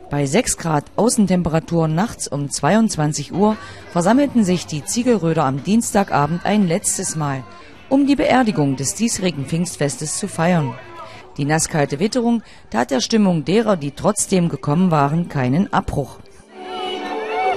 Bei 6 Grad Außentemperatur nachts um 22 Uhr versammelten sich die Ziegelröder am Dienstagabend ein letztes Mal, um die Beerdigung des diesjährigen Pfingstfestes zu feiern. Die nasskalte Witterung tat der Stimmung derer, die trotzdem gekommen waren, keinen Abbruch.